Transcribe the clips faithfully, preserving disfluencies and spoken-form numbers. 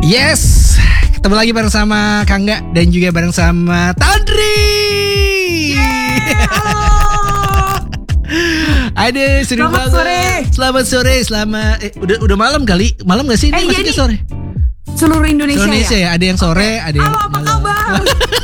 Yes, ketemu lagi bareng sama Kangga dan juga bareng sama Tandri. Ada seru Selamat banget. sore. Selamat sore, selamat eh, udah udah malam kali. Malam gak sih? Ini Eh, masih iya, sore. Seluruh Indonesia, Indonesia ya? ya? Ada yang sore, ada yang Halo, apa malam. kabar?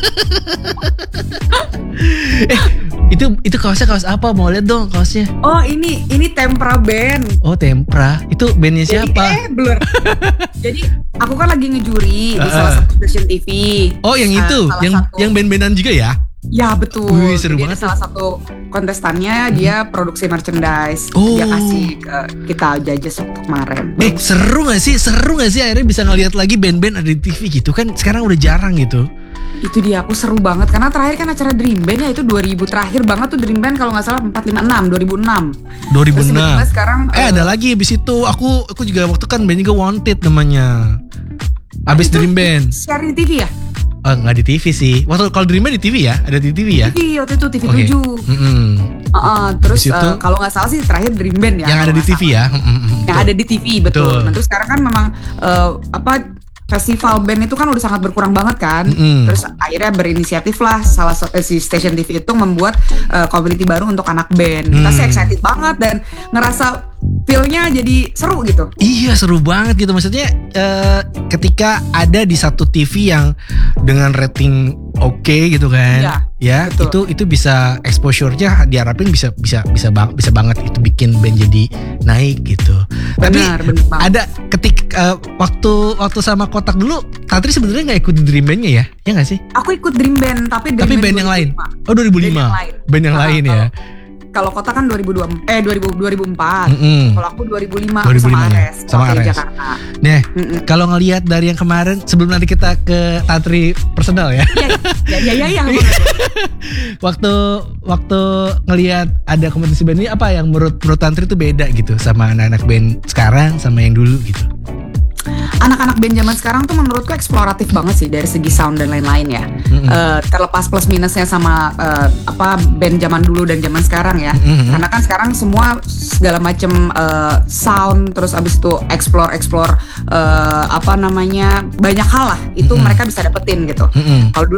eh, itu itu kaosnya kaos apa? Mau lihat dong kaosnya. Oh ini ini Tempra Band. Oh, Tempra. Itu bandnya Jadi, siapa? eh blur. Jadi aku kan lagi ngejuri di Uh-uh. salah satu stasiun T V. Oh, yang Uh, itu, salah yang satu- yang band-bandan juga ya? Ya betul. Wih, seru Jadi banget ada salah satu kontestannya dia produksi merchandise. Oh. Dia kasih ke kita Jajas waktu kemarin. Eh, seru gak sih? Seru gak sih akhirnya bisa ngeliat lagi band-band ada di T V gitu kan? Sekarang udah jarang gitu. Itu dia, aku seru banget karena terakhir kan acara Dream Band ya itu dua ribu terakhir banget tuh Dream Band kalau nggak salah empat lima enam dua ribu enam. dua ribu Terus enam. tiba-tiba sekarang Eh, eh, ada lagi abis itu. Aku aku juga waktu kan bandnya juga Wanted namanya. Abis itu Dream Band. siaran di T V ya? Oh, nggak di T V sih. Waktu kalau Dream Band di T V ya? Ada di T V ya? T V waktu itu T V Oke. tujuh. Mm-mm. Uh-uh, terus Habis itu- uh, kalau nggak salah sih terakhir Dream Band ya. Yang ada kalau di nggak T V salah. ya? Mm-mm. Yang ada di T V betul. Betul. Nah, terus sekarang kan memang uh, apa festival band itu kan udah sangat berkurang banget kan. Mm-mm. Terus akhirnya berinisiatif lah salah satu eh, si station T V itu membuat uh, community baru untuk anak band. Kita sih Hmm. excited banget dan ngerasa feel-nya jadi seru gitu. Iya, seru banget gitu. Maksudnya eh, ketika ada di satu T V yang dengan rating oke gitu kan. Iya, Ya, betul. itu itu bisa exposure-nya diharapin bisa bisa bisa bang, bisa banget itu bikin band jadi naik gitu. Tapi Benar, benar banget. ada ketik eh, waktu waktu sama Kotak dulu, Tantri sebenarnya nggak ikut di Dream Band-nya ya? Ya nggak sih? Aku ikut Dream Band tapi Dream Tapi band yang lain. dua ribu lima. Oh, dua ribu lima. Band yang lain. Band yang Ah, lain ya. Kalau Kota kan dua ribu dua eh dua ribu dua ribu empat. Mm-mm. Kalau aku dua ribu lima dua ribu sama lima ya? Ares, Sama wakil Ares. Jakarta. Nah, Mm-mm. kalau ngelihat dari yang kemarin sebelum nanti kita ke Tantri personal ya. Iya, ya ya ya. ya. waktu waktu ngelihat ada kompetisi band ini apa yang menurut menurut Tantri itu beda gitu sama anak-anak band sekarang sama yang dulu gitu. Anak-anak band zaman sekarang tuh menurutku eksploratif banget sih dari segi sound dan lain-lain ya. Mm-mm. Eh, terlepas plus minusnya sama eh, apa band zaman dulu dan zaman sekarang ya. Mm-mm. Karena kan sekarang semua segala macam eh, sound terus abis itu explore explore eh, apa namanya banyak hal lah itu Mm-mm. mereka bisa dapetin gitu. Mm-mm. Kalau dulu